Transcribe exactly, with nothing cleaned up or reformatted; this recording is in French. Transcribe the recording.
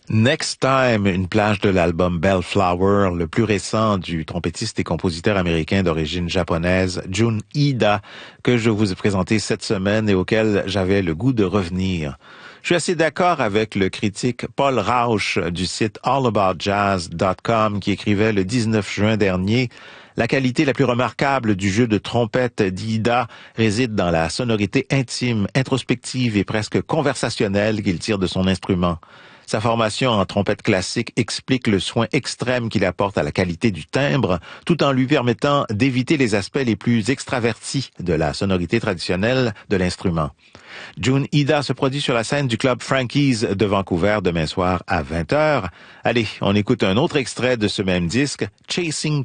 Next Time, une plage de l'album Bellflower, le plus récent du trompettiste et compositeur américain d'origine japonaise, Jun Ida, que je vous ai présenté cette semaine et auquel j'avais le goût de revenir. Je suis assez d'accord avec le critique Paul Rauch du site all about jazz dot com qui écrivait le dix-neuf juin dernier: la qualité la plus remarquable du jeu de trompette d'Ida réside dans la sonorité intime, introspective et presque conversationnelle qu'il tire de son instrument. Sa formation en trompette classique explique le soin extrême qu'il apporte à la qualité du timbre, tout en lui permettant d'éviter les aspects les plus extravertis de la sonorité traditionnelle de l'instrument. Jun Ida se produit sur la scène du club Frankie's de Vancouver demain soir à vingt heures. Allez, on écoute un autre extrait de ce même disque, Chasing